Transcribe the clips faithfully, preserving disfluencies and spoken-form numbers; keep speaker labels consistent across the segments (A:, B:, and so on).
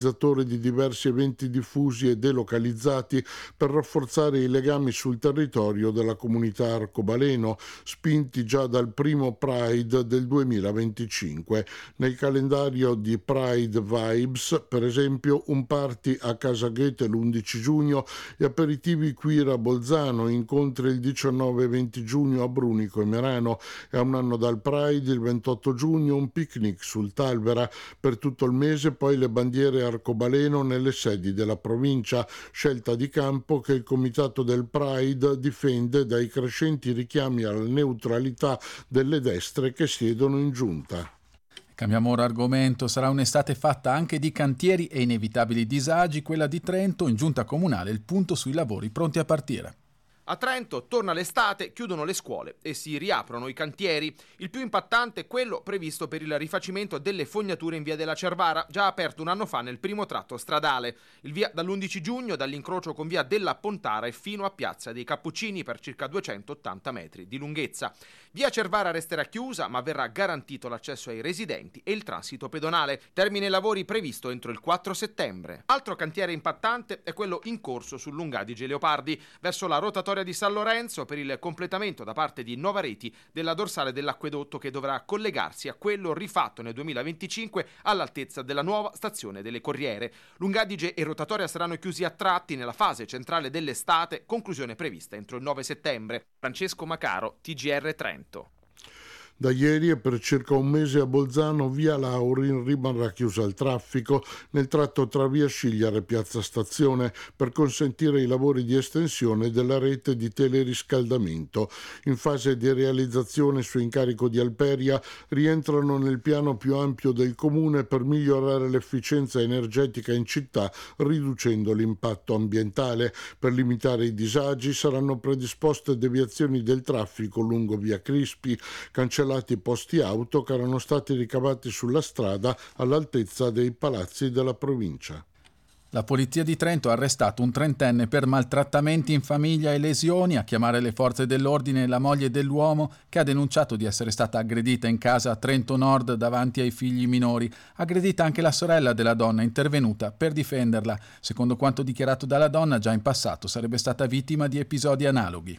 A: di diversi eventi diffusi e delocalizzati per rafforzare i legami sul territorio della comunità arcobaleno, spinti già dal primo Pride del duemilaventicinque. Nel calendario di Pride Vibes, per esempio, un party a Casa Goethe l'undici giugno e aperitivi queer a Bolzano, incontri il diciannove e venti giugno a Brunico e Merano, e a un anno dal Pride, il ventotto giugno, un picnic sul Talvera. Per tutto il mese poi le bandiere arcobaleno nelle sedi della provincia, scelta di campo che il comitato del Pride difende dai crescenti richiami alla neutralità delle destre che siedono in giunta.
B: Cambiamo ora argomento. Sarà un'estate fatta anche di cantieri e inevitabili disagi, quella di Trento. In giunta comunale il punto sui lavori pronti a partire.
C: A Trento torna l'estate, chiudono le scuole e si riaprono i cantieri. Il più impattante è quello previsto per il rifacimento delle fognature in via della Cervara, già aperto un anno fa nel primo tratto stradale. Il via dall'undici giugno, dall'incrocio con via della Pontara e fino a piazza dei Cappuccini per circa duecentottanta metri di lunghezza. Via Cervara resterà chiusa, ma verrà garantito l'accesso ai residenti e il transito pedonale. Termine lavori previsto entro il quattro settembre. Altro cantiere impattante è quello in corso sul Lungadige Leopardi, verso la rotatoria di San Lorenzo, per il completamento da parte di Novareti della dorsale dell'acquedotto che dovrà collegarsi a quello rifatto nel duemilaventicinque all'altezza della nuova stazione delle Corriere. Lungadige e rotatoria saranno chiusi a tratti nella fase centrale dell'estate, conclusione prevista entro il nove settembre. Francesco Macaro, T G R Trento.
A: Da ieri e per circa un mese a Bolzano via Laurin rimarrà chiusa al traffico nel tratto tra via Scigliar e piazza Stazione per consentire i lavori di estensione della rete di teleriscaldamento. In fase di realizzazione su incarico di Alperia rientrano nel piano più ampio del comune per migliorare l'efficienza energetica in città riducendo l'impatto ambientale. Per limitare i disagi saranno predisposte deviazioni del traffico lungo via Crispi, cancellate posti auto che erano stati ricavati sulla strada all'altezza dei palazzi della provincia.
B: La polizia di Trento ha arrestato un trentenne per maltrattamenti in famiglia e lesioni. A chiamare le forze dell'ordine la moglie dell'uomo, che ha denunciato di essere stata aggredita in casa a Trento Nord davanti ai figli minori. Aggredita anche la sorella della donna, intervenuta per difenderla. Secondo quanto dichiarato dalla donna, già in passato sarebbe stata vittima di episodi analoghi.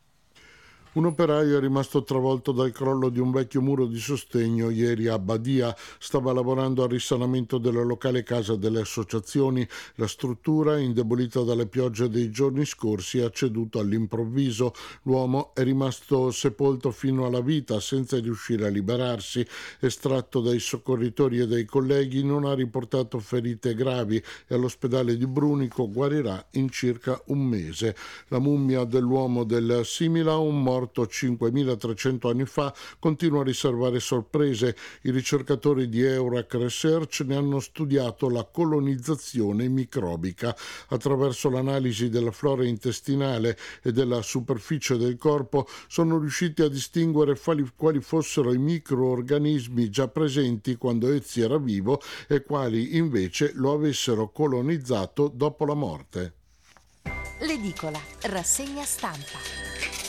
A: Un operaio è rimasto travolto dal crollo di un vecchio muro di sostegno ieri a Badia. Stava lavorando al risanamento della locale casa delle associazioni. La struttura, indebolita dalle piogge dei giorni scorsi, ha ceduto all'improvviso. L'uomo è rimasto sepolto fino alla vita senza riuscire a liberarsi. Estratto dai soccorritori e dai colleghi, non ha riportato ferite gravi e all'ospedale di Brunico guarirà in circa un mese. La mummia dell'uomo del Simila, un morto cinquemilatrecento anni fa, continua a riservare sorprese. I ricercatori di Eurac Research ne hanno studiato la colonizzazione microbica. Attraverso l'analisi della flora intestinale e della superficie del corpo sono riusciti a distinguere quali, quali fossero i microorganismi già presenti quando Ezzi era vivo e quali invece lo avessero colonizzato dopo la morte.
D: L'edicola, rassegna stampa.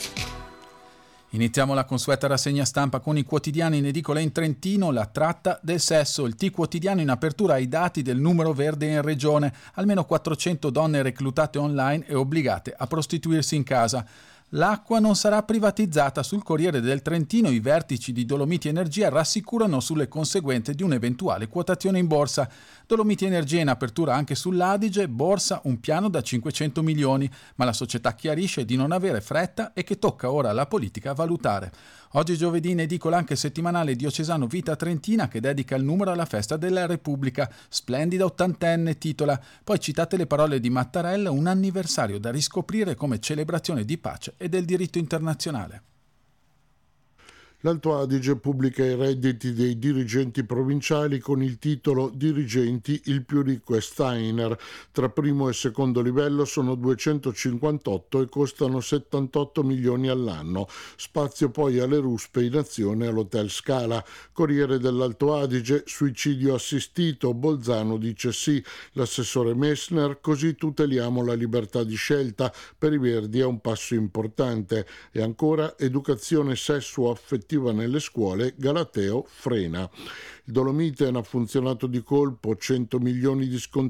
B: Iniziamo la consueta rassegna stampa con i quotidiani in edicola in Trentino. La tratta del sesso. Il T quotidiano in apertura ai dati del numero verde in regione. Almeno quattrocento donne reclutate online e obbligate a prostituirsi in casa. L'acqua non sarà privatizzata. Sul Corriere del Trentino i vertici di Dolomiti Energia rassicurano sulle conseguenze di un'eventuale quotazione in borsa. Dolomiti Energia in apertura anche sull'Adige, borsa un piano da cinquecento milioni, ma la società chiarisce di non avere fretta e che tocca ora alla politica valutare. Oggi giovedì in edicola anche il settimanale diocesano Vita Trentina, che dedica il numero alla festa della Repubblica. Splendida ottantenne, titola. Poi citate le parole di Mattarella, un anniversario da riscoprire come celebrazione di pace e del diritto internazionale.
A: L'Alto Adige pubblica i redditi dei dirigenti provinciali con il titolo Dirigenti, il più ricco è Steiner. Tra primo e secondo livello sono duecentocinquantotto e costano settantotto milioni all'anno. Spazio poi alle ruspe in azione all'Hotel Scala. Corriere dell'Alto Adige, suicidio assistito, Bolzano dice sì. L'assessore Messner, così tuteliamo la libertà di scelta. Per i Verdi è un passo importante. E ancora educazione sessuo-affettiva attiva nelle scuole, Galateo frena. Il Dolomite ha funzionato di colpo, cento milioni di sconti